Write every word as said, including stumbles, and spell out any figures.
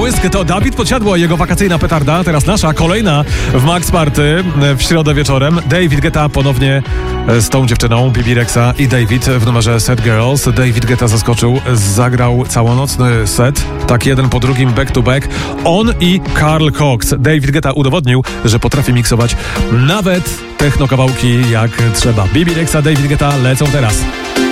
błysk to Dawid Podsiadło, jego wakacyjna petarda, teraz nasza, kolejna w Max Party w środę wieczorem. David Guetta ponownie z tą dziewczyną, Bibi Rexa i David w numerze Set Girls. David Guetta zaskoczył, zagrał całonocny set, tak jeden po drugim, back to back. On i Carl Cox. David Guetta udowodnił, że potrafi miksować nawet techno kawałki jak trzeba. Bibi Rexa, David Guetta lecą teraz.